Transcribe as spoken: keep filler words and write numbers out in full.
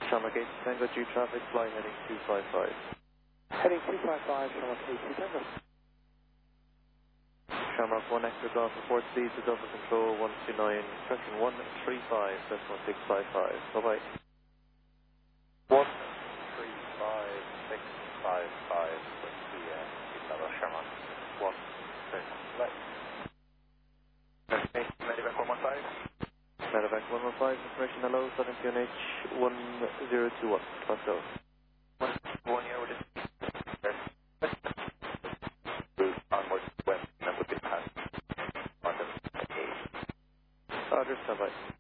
Shamrock eight Tango G traffic, fly heading two five five. Heading two five five, Shamrock eight Tango. Shamrock one extra golf for four speed to Delta Control one two nine, correction one three five, decimal six five five. Bye bye. one three five six five five, Whiskey, uh, Tower, Shamrock one six, left. Okay, Medivac one one five. Medivac one one five, information hello, Southern Q N H one zero two one, let's go. One, one year with this. Onward, west, and that would be past. Roger, stand by.